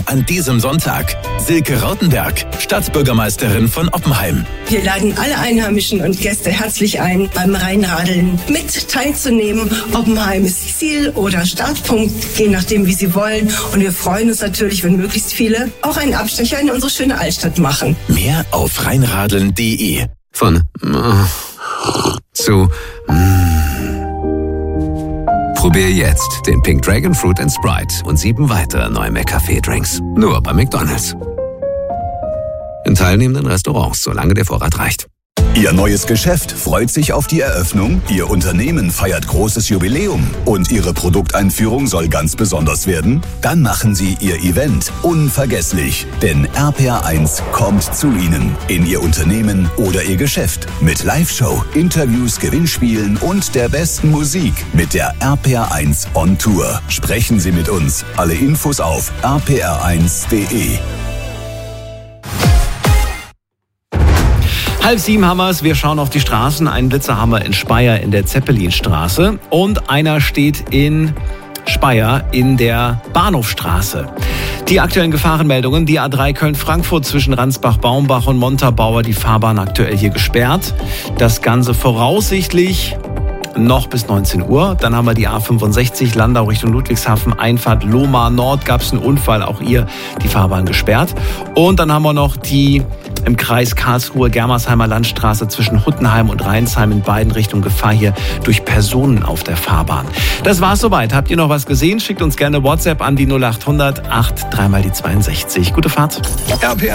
Oppenheim an diesem Sonntag. Silke Rautenberg, Stadtbürgermeisterin von Oppenheim. Wir laden alle Einheimischen und Gäste herzlich ein, beim Rheinradeln mit teilzunehmen. Oppenheim ist Ziel oder Startpunkt, je nachdem, wie Sie wollen. Und wir freuen uns natürlich, wenn möglichst viele auch einen Abstecher in unsere schöne Altstadt machen. Mehr auf rheinradeln.de. Von zu Probier jetzt den Pink Dragon Fruit & Sprite und 7 weitere neue McCafé-Drinks. Nur bei McDonald's. In teilnehmenden Restaurants, solange der Vorrat reicht. Ihr neues Geschäft freut sich auf die Eröffnung, Ihr Unternehmen feiert großes Jubiläum und Ihre Produkteinführung soll ganz besonders werden? Dann machen Sie Ihr Event unvergesslich, denn RPR1 kommt zu Ihnen, in Ihr Unternehmen oder Ihr Geschäft. Mit Live-Show, Interviews, Gewinnspielen und der besten Musik mit der RPR1 on Tour. Sprechen Sie mit uns. Alle Infos auf rpr1.de. 6:30 haben wir es. Wir schauen auf die Straßen. Einen Blitzer haben wir in Speyer in der Zeppelinstraße. Und einer steht in Speyer in der Bahnhofstraße. Die aktuellen Gefahrenmeldungen. Die A3 Köln-Frankfurt zwischen Ransbach-Baumbach und Montabaur. Die Fahrbahn aktuell hier gesperrt. Das Ganze voraussichtlich noch bis 19 Uhr. Dann haben wir die A65 Landau Richtung Ludwigshafen, Einfahrt Lohmar Nord. Gab es einen Unfall, auch hier die Fahrbahn gesperrt. Und dann haben wir noch die im Kreis Karlsruhe Germersheimer Landstraße zwischen Huttenheim und Rheinsheim in beiden Richtungen Gefahr hier durch Personen auf der Fahrbahn. Das war's soweit. Habt ihr noch was gesehen? Schickt uns gerne WhatsApp an die 0800 83 mal die 62. Gute Fahrt.